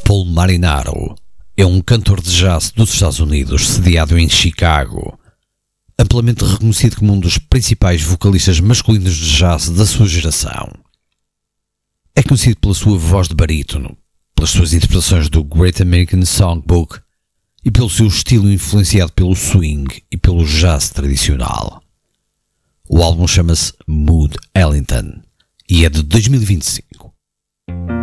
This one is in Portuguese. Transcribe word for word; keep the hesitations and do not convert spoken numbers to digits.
Paul Marinaro é um cantor de jazz dos Estados Unidos, sediado em Chicago, amplamente reconhecido como um dos principais vocalistas masculinos de jazz da sua geração. É conhecido pela sua voz de barítono, pelas suas interpretações do Great American Songbook e pelo seu estilo influenciado pelo swing e pelo jazz tradicional. O álbum chama-se Mood Ellington e é de dois mil e vinte e cinco.